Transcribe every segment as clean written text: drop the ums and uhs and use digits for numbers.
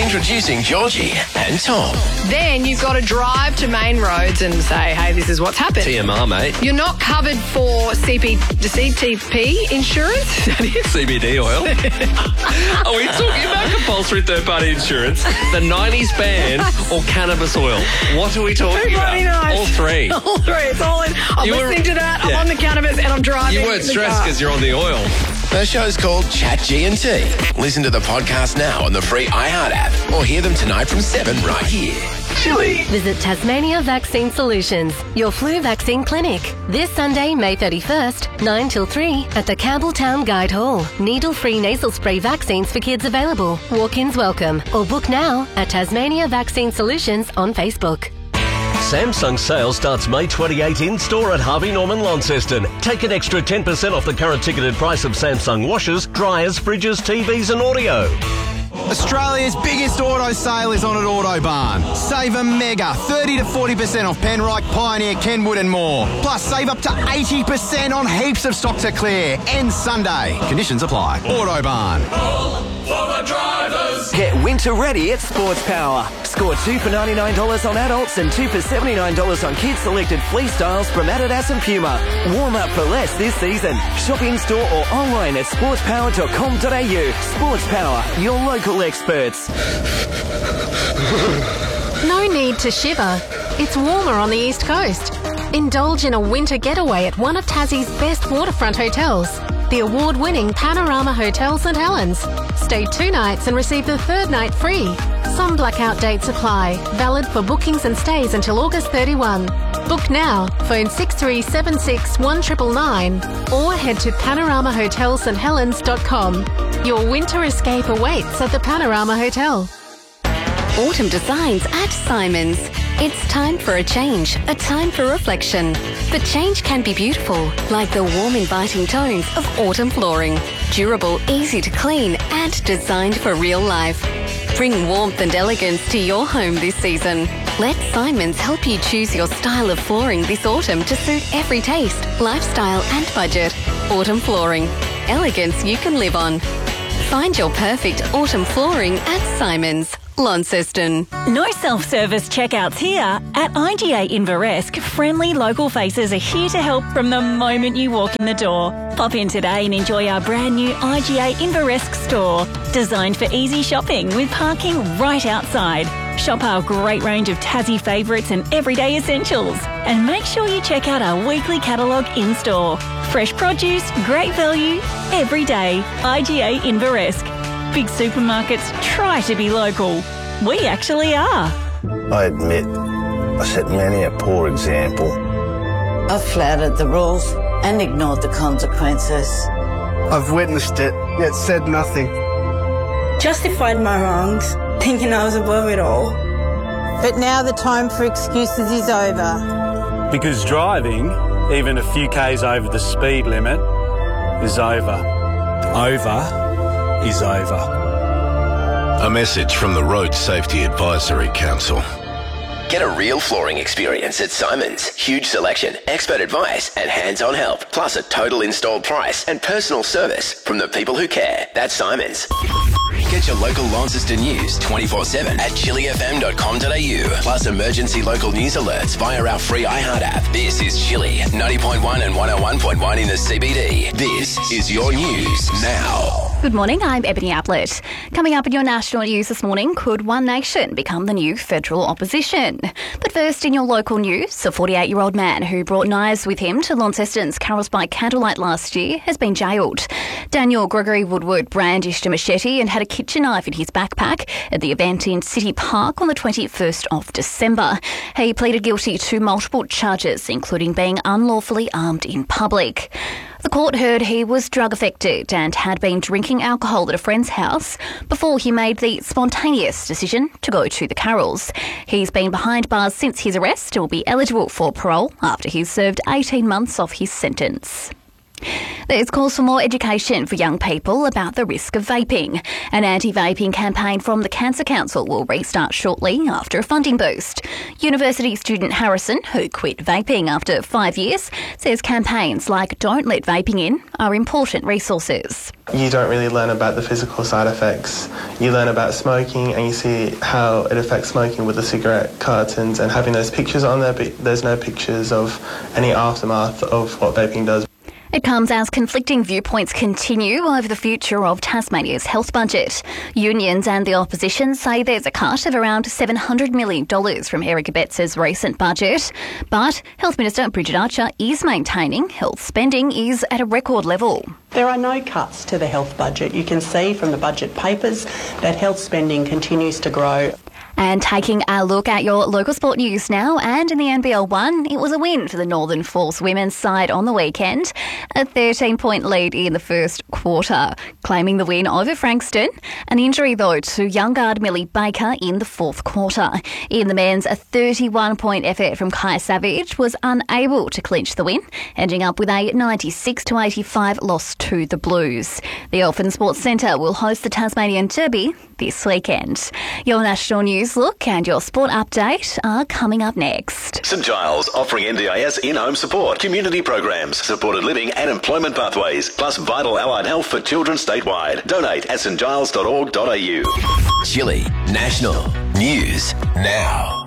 Introducing Georgie and Tom. Then you've got to drive to main roads and say, hey, this is what's happened. TMR, mate. You're not covered for CTP insurance? That is. CBD oil. Are we talking about compulsory third-party insurance, the 90s ban, or cannabis oil? What are we talking about? Nice. All three. All three. It's all in. I'm listening to that. I'm on the cannabis and I'm driving. You weren't stressed because you're on the oil. The show's called Chat G&T. Listen to the podcast now on the free iHeart app or hear them tonight from 7 right here. Chili. Visit Tasmania Vaccine Solutions, your flu vaccine clinic. This Sunday, May 31st, 9 till 3 at the Campbelltown Guide Hall. Needle-free nasal spray vaccines for kids available. Walk-ins welcome. Or book now at Tasmania Vaccine Solutions on Facebook. Samsung sale starts May 28 in-store at Harvey Norman Launceston. Take an extra 10% off the current ticketed price of Samsung washers, dryers, fridges, TVs and audio. Australia's biggest auto sale is on at Autobarn. Save a mega 30 to 40% off Penrite, Pioneer, Kenwood and more. Plus save up to 80% on heaps of stock to clear. Ends Sunday. Conditions apply. Autobarn. For the drivers. Get winter ready at Sports Power. Score $2 for $99 on adults and $2 for $79 on kids selected fleece styles from Adidas and Puma. Warm up for less this season. Shop in store or online at sportspower.com.au. Sports Power, your local experts. No need to shiver. It's warmer on the East Coast. Indulge in a winter getaway at one of Tassie's best waterfront hotels, the award-winning Panorama Hotel St Helens. Stay 2 nights and receive the 3rd night free. Some blackout dates apply. Valid for bookings and stays until August 31. Book now. Phone 6376 1999 or head to panoramahotelssthelens.com. Your winter escape awaits at the Panorama Hotel. Autumn designs at Simons. It's time for a change, a time for reflection. But change can be beautiful, like the warm, inviting tones of autumn flooring. Durable, easy to clean, and designed for real life. Bring warmth and elegance to your home this season. Let Simons help you choose your style of flooring this autumn to suit every taste, lifestyle, and budget. Autumn flooring. Elegance you can live on. Find your perfect autumn flooring at Simons, Launceston. No self-service checkouts here. At IGA Inveresk, friendly local faces are here to help from the moment you walk in the door. Pop in today and enjoy our brand new IGA Inveresk store, designed for easy shopping with parking right outside. Shop our great range of Tassie favourites and everyday essentials. And make sure you check out our weekly catalogue in-store. Fresh produce, great value, every day. IGA Inveresk. Big supermarkets try to be local. We actually are. I admit, I set many a poor example. I've flouted the rules and ignored the consequences. I've witnessed it, yet said nothing. Justified my wrongs, thinking I was above it all. But now the time for excuses is over. Because driving, even a few k's over the speed limit, is over. Over is over. A message from the Road Safety Advisory Council. Get a real flooring experience at Simons. Huge selection, expert advice and hands-on help. Plus a total installed price and personal service from the people who care. That's Simons. Get your local Launceston news 24/7 at chilifm.com.au. Plus emergency local news alerts via our free iHeart app. This is Chili, 90.1 and 101.1 in the CBD. This is your news now. Good morning, I'm Ebony Ablett. Coming up in your national news this morning, could One Nation become the new federal opposition? But first, in your local news, a 48-year-old man who brought knives with him to Launceston's Carols by Candlelight last year has been jailed. Daniel Gregory Woodward brandished a machete and had a kitchen knife in his backpack at the event in City Park on the 21st of December. He pleaded guilty to multiple charges, including being unlawfully armed in public. The court heard he was drug affected and had been drinking alcohol at a friend's house before he made the spontaneous decision to go to the Carols. He's been behind bars since his arrest and will be eligible for parole after he's served 18 months of his sentence. There's calls for more education for young people about the risk of vaping. An anti-vaping campaign from the Cancer Council will restart shortly after a funding boost. University student Harrison, who quit vaping after 5 years, says campaigns like Don't Let Vaping In are important resources. You don't really learn about the physical side effects. You learn about smoking and you see how it affects smoking with the cigarette cartons and having those pictures on there, but there's no pictures of any aftermath of what vaping does. It comes as conflicting viewpoints continue over the future of Tasmania's health budget. Unions and the opposition say there's a cut of around $700 million from Eric Abetts's recent budget. But Health Minister Bridget Archer is maintaining health spending is at a record level. There are no cuts to the health budget. You can see from the budget papers that health spending continues to grow. And taking a look at your local sport news now, and in the NBL1, it was a win for the Northern Force women's side on the weekend. A 13-point lead in the first quarter, claiming the win over Frankston. An injury, though, to young guard Millie Baker in the fourth quarter. In the men's, a 31-point effort from Kai Savage was unable to clinch the win, ending up with a 96-85 loss to the Blues. The Elfin Sports Centre will host the Tasmanian Derby this weekend. Your national news look and your sport update are coming up next. St Giles offering NDIS in-home support, community programs, supported living and employment pathways, plus vital allied health for children statewide. Donate at stgiles.org.au. Chile National News Now.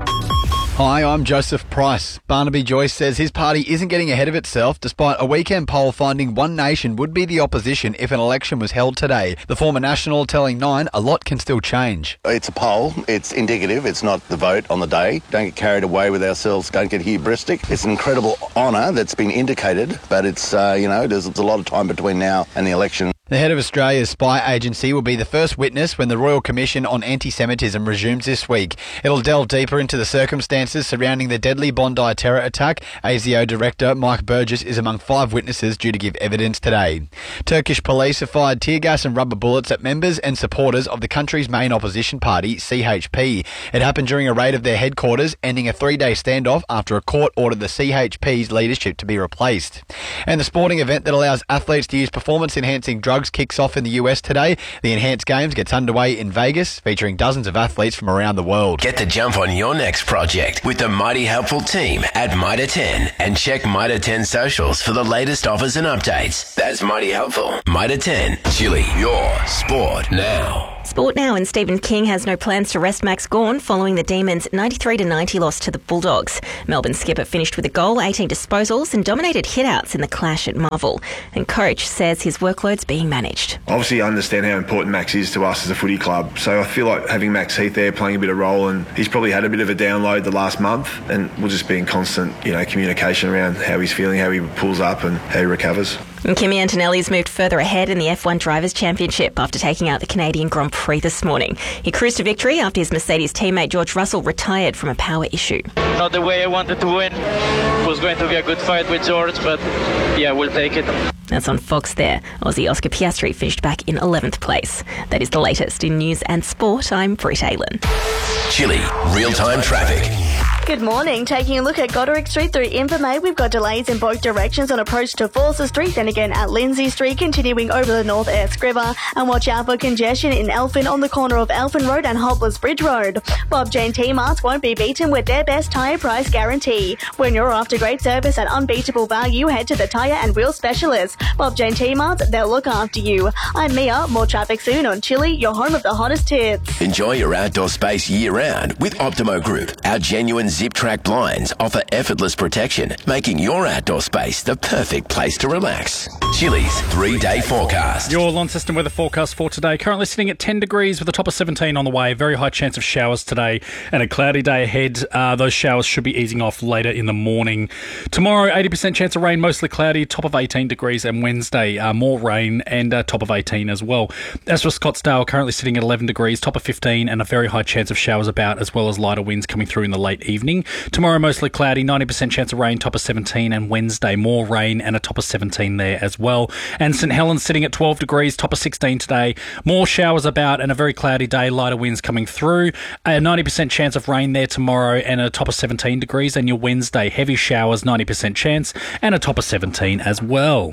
Hi, I'm Joseph Price. Barnaby Joyce says his party isn't getting ahead of itself despite a weekend poll finding One Nation would be the opposition if an election was held today. The former National telling Nine a lot can still change. It's a poll. It's indicative. It's not the vote on the day. Don't get carried away with ourselves. Don't get hubristic. It's an incredible honour that's been indicated, but it's, there's a lot of time between now and the election. The head of Australia's spy agency will be the first witness when the Royal Commission on Anti-Semitism resumes this week. It'll delve deeper into the circumstances surrounding the deadly Bondi terror attack. ASIO Director Mike Burgess is among 5 witnesses due to give evidence today. Turkish police have fired tear gas and rubber bullets at members and supporters of the country's main opposition party, CHP. It happened during a raid of their headquarters, ending a 3-day standoff after a court ordered the CHP's leadership to be replaced. And the sporting event that allows athletes to use performance-enhancing drugs kicks off in the US today. The Enhanced Games gets underway in Vegas, featuring dozens of athletes from around the world. Get the jump on your next project with the Mighty Helpful team at Mitre 10 and check Mitre 10 socials for the latest offers and updates. That's Mighty Helpful. Mitre 10, Chile, your sport now. Sport now, and Stephen King has no plans to rest Max Gawn following the Demons' 93-90 loss to the Bulldogs. Melbourne skipper finished with a goal, 18 disposals and dominated hitouts in the clash at Marvel. And coach says his workload's being managed. Obviously I understand how important Max is to us as a footy club, so I feel like having Max Heath there playing a bit of role, and he's probably had a bit of a download the last month, and we'll just be in constant communication around how he's feeling, how he pulls up and how he recovers. And Kimi Antonelli's moved further ahead in the F1 Drivers' Championship after taking out the Canadian Grand Prix this morning. He cruised to victory after his Mercedes teammate George Russell retired from a power issue. Not the way I wanted to win. It was going to be a good fight with George, but yeah, we'll take it. That's on Fox there. Aussie Oscar Piastri finished back in 11th place. That is the latest in news and sport. I'm Britt Aylan. Chile real-time traffic. Good morning. Taking a look at Goderic Street through Invermay, we've got delays in both directions on approach to Forster Street, then again at Lindsay Street, continuing over the North Esk River. And watch out for congestion in Elphin on the corner of Elphin Road and Hoppler's Bridge Road. Bob Jane T-Marts won't be beaten with their best tyre price guarantee. When you're after great service and unbeatable value, head to the tyre and wheel specialist. Bob Jane T-Marts, they'll look after you. I'm Mia. More traffic soon on Chile, your home of the hottest hits. Enjoy your outdoor space year-round with Optimo Group. Our genuine Zip Track blinds offer effortless protection, making your outdoor space the perfect place to relax. Chile's 3-day forecast. Your Launceston weather forecast for today. Currently sitting at 10 degrees with a top of 17 on the way. Very high chance of showers today and a cloudy day ahead. Those showers should be easing off later in the morning. Tomorrow, 80% chance of rain, mostly cloudy, top of 18 degrees. And Wednesday, more rain and top of 18 as well. As for Scottsdale, currently sitting at 11 degrees, top of 15 and a very high chance of showers about, as well as lighter winds coming through in the late evening. evening. Tomorrow, mostly cloudy, 90% chance of rain, top of 17. And Wednesday, more rain and a top of 17 there as well. And St Helens sitting at 12 degrees, top of 16 today. More showers about and a very cloudy day, lighter winds coming through. A 90% chance of rain there tomorrow and a top of 17 degrees. And your Wednesday, heavy showers, 90% chance and a top of 17 as well.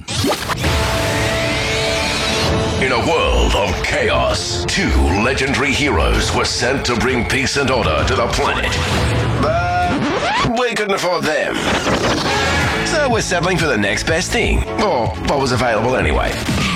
In a world of chaos, two legendary heroes were sent to bring peace and order to the planet. But we couldn't afford them. So we're settling for the next best thing, or what was available anyway.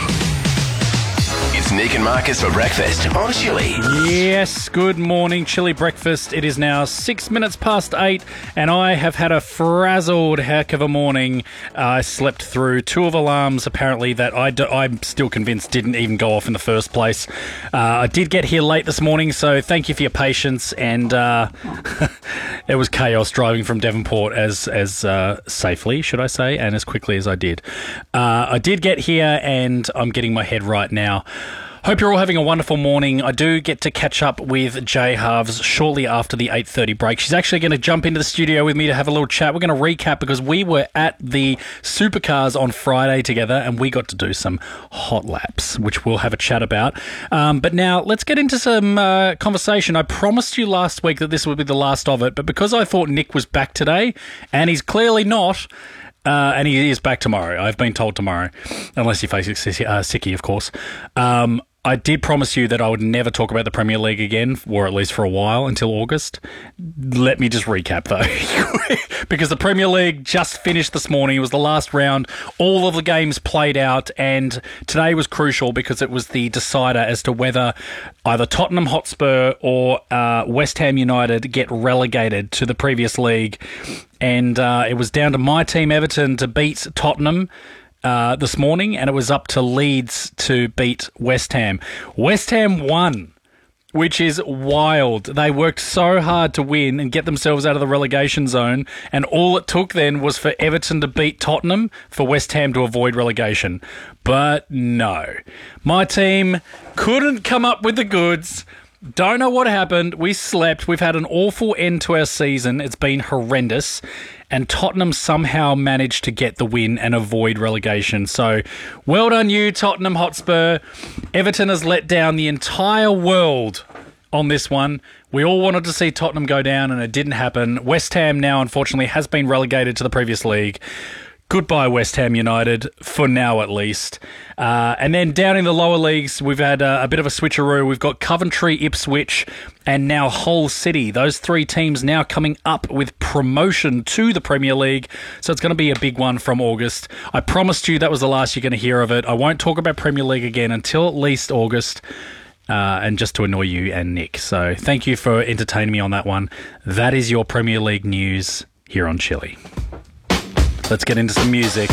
It's Nick and Marcus for breakfast on Chili. Yes, good morning, Chili breakfast. It is now 6 minutes past 8, and I have had a frazzled heck of a morning. I slept through 2 of alarms, apparently, that I'm still convinced didn't even go off in the first place. I did get here late this morning, so thank you for your patience, and it was chaos driving from Devonport as safely, should I say, and as quickly as I did. I did get here, and I'm getting my head right now. Hope you're all having a wonderful morning. I do get to catch up with Jay Halves shortly after the 8:30 break. She's actually going to jump into the studio with me to have a little chat. We're going to recap because we were at the Supercars on Friday together and we got to do some hot laps, which we'll have a chat about. But now let's get into some conversation. I promised you last week that this would be the last of it, but because I thought Nick was back today, and he's clearly not, and he is back tomorrow. I've been told tomorrow, unless he faces Sicky, of course. I did promise you that I would never talk about the Premier League again, or at least for a while, until August. Let me just recap, though. Because the Premier League just finished this morning. It was the last round. All of the games played out, and today was crucial because it was the decider as to whether either Tottenham Hotspur or West Ham United get relegated to the previous league. And it was down to my team, Everton, to beat Tottenham this morning, and it was up to Leeds to beat West Ham. West Ham won, which is wild. They worked so hard to win and get themselves out of the relegation zone, and all it took then was for Everton to beat Tottenham for West Ham to avoid relegation. But no, my team couldn't come up with the goods. Don't know what happened. We slept. We've had an awful end to our season. It's been horrendous. And Tottenham somehow managed to get the win and avoid relegation. So, well done you, Tottenham Hotspur. Everton has let down the entire world on this one. We all wanted to see Tottenham go down, and it didn't happen. West Ham now, unfortunately, has been relegated to the previous league. Goodbye, West Ham United, for now at least. And then down in the lower leagues, we've had a bit of a switcheroo. We've got Coventry, Ipswich, and now Hull City. Those 3 teams now coming up with promotion to the Premier League. So it's going to be a big one from August. I promised you that was the last you're going to hear of it. I won't talk about Premier League again until at least August. And just to annoy you and Nick. So thank you for entertaining me on that one. That is your Premier League news here on Chili. Let's get into some music.